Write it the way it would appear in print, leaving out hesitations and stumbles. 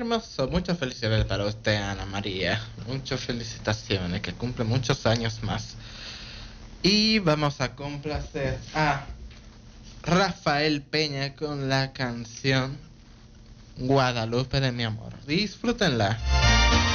hermoso. Muchas felicidades para usted, Ana María. Muchas felicitaciones, que cumple muchos años más. Y vamos a complacer a Rafael Peña con la canción Guadalupe de mi amor. Disfrútenla.